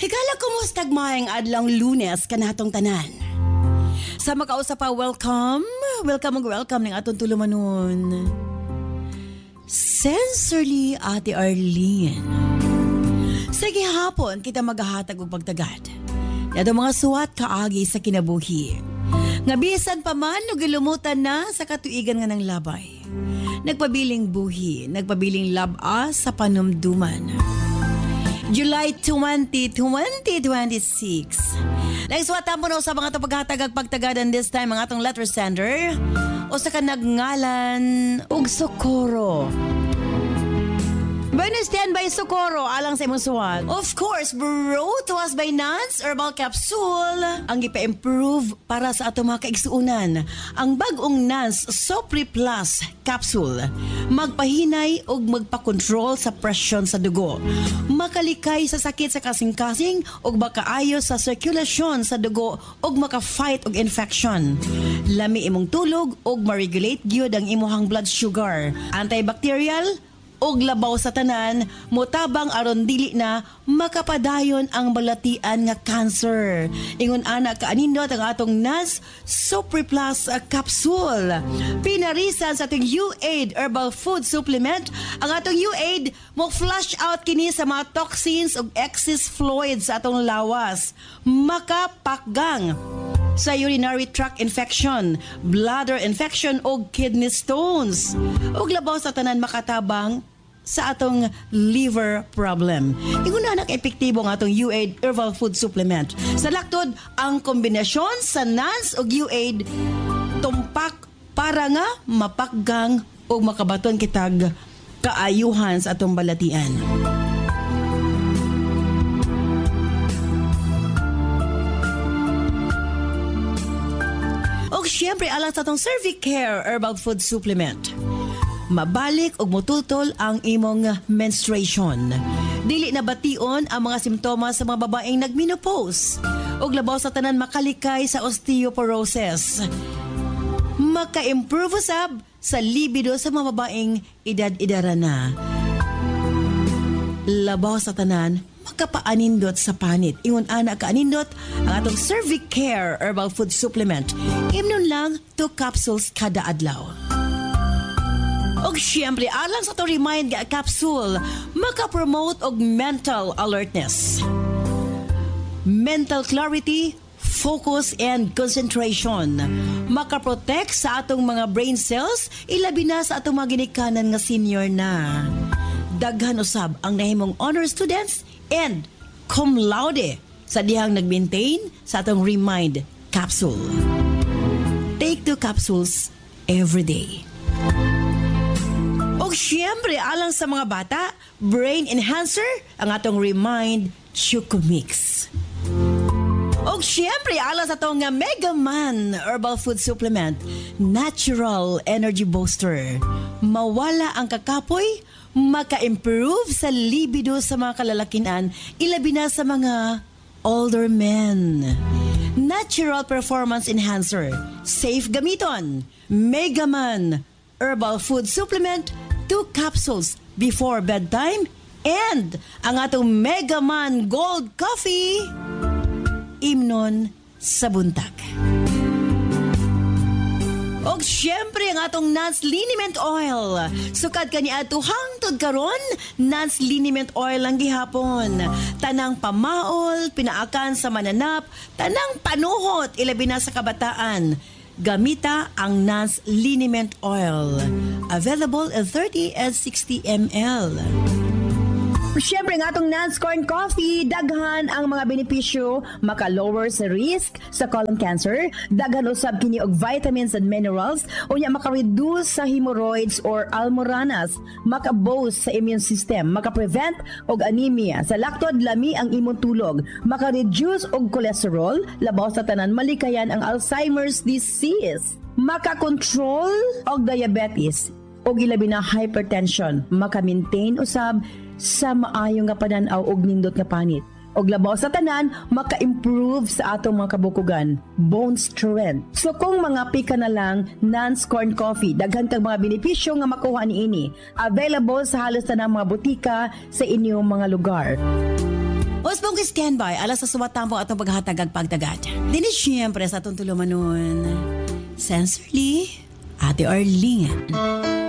Higala kumustag maayong adlang Lunes kanatong tanan. Sa makausap pa, welcome ng atong tulumanon. Sensorly, Ate Arlene. Sige hapon, kita maghahatag og pagtagad. Yato mga suwat kaagi sa kinabuhi. Nga bisan pa man, nagilumutan na sa katuigan nga ng labay. Nagpabiling buhi, nagpabiling laba sa panumduman. July 20, 2026. Nagswatan mo na sa mga paghatagag pagtagadan this time ang atong letter sender o sa kanagngalan og Socorro. Buenos stand by Socorro, alang sa imong suwag. Of course, brought to us by Nance Herbal Capsule. Ang ipa-improve para sa ato mga kaigsuunan. Ang bagong Nance Sopri Plus Capsule. Magpahinay o magpakontrol sa presyon sa dugo. Makalikay sa sakit sa kasing-kasing o makaayo sa circulation sa dugo o maka-fight og infection. Lami imong tulog o ma-regulate gyud ang imuhang blood sugar. Antibacterial og labaw sa tanan, mutabang aron dili na makapadayon ang balatian nga cancer. Ingon ana kaanindot ang atong Nance Super Plus Capsule. Pinarisan sa ating U-Aid Herbal Food Supplement, ang atong U-Aid mo flush out kini sa mga toxins ug excess fluids sa atong lawas. Makapakgang sa urinary tract infection, bladder infection o kidney stones. Ug labaw sa tanan makatabang sa atong liver problem. Inguna nak epektibo ang atong U-Aid Herbal Food Supplement. Sa laktod, ang kombinasyon sa Nance ug U-Aid tumpak para nga mapakgang o makabaton kitag kaayuhan sa atong balatian. O siyempre, alang sa itong Cervicare Herbal Food Supplement. Mabalik o mututol ang imong menstruation. Dili na bation ang mga simptomas sa mga babaeng nagmenopause. O labaw sa tanan makalikay sa osteoporosis. Maka-improve usab sa libido sa mga babaeng edad-edara na. Labaw sa tanan makapaanindot sa panit. Ingon ana kaanindot ang atong Cervicare Herbal Food Supplement. Imnon lang 2 capsules kada adlaw. Og siyempre, alang sa to remind nga capsule, makapromote og mental alertness. Mental clarity, focus, and concentration. Makaprotect sa atong mga brain cells, ilabi na sa atong mga ginikanan nga senior na. Daghan usab ang nahimong honor students and cum laude sa dihang nag-maintain sa atong Remind capsule. Take 2 capsules every day. O siyempre, alang sa mga bata, brain enhancer ang atong Remind Choco Mix. O siyempre, alang sa itong Mega Man Herbal Food Supplement, Natural Energy Booster. Mawala ang kakapoy, maka-improve sa libido sa mga kalalakinan, ilabi na sa mga older men. Natural Performance Enhancer. Safe gamiton. Mega Man Herbal Food Supplement, 2 capsules before bedtime, and ang atong Mega Man Gold Coffee, imnon sa buntag. Og syempre ang atong Nance Liniment Oil. Sukad ka ni ato hangtod karon, Nance Liniment Oil lang gihapon. Tanang pamaol, pinaakan sa mananap, tanang panuhot, ilabi na sa kabataan. Gamita ang Nance Liniment Oil. Available in 30 and 60 ml. Siyempre nga itong Nance Corn Coffee, daghan ang mga benepisyo, maka-lower sa risk sa colon cancer, daghan usab kini og vitamins and minerals, unya maka-reduce sa hemorrhoids or almoranas, maka-boost sa immune system, maka-prevent og anemia, sa laktod lami ang imong tulog, maka-reduce og cholesterol, labaw sa tanan malikayan ang Alzheimer's disease, maka-control og diabetes, og ilabi na hypertension, maka-maintain usab sa maayo nga pananaw og nindot nga panit. Og labaw sa tanan, maka-improve sa atong mga kabukugan, bone strength. So kung mga pika na lang, Nance Corn Coffee, daghan kang mga benepisyo nga makuha niini. Available sa halos tanang mga butika sa inyong mga lugar. Osbong standby, alas sa suwatampong atong paghatag pagtagad. Dini siyempre sa atong tulumanon. Sensorly, Ate Arlene.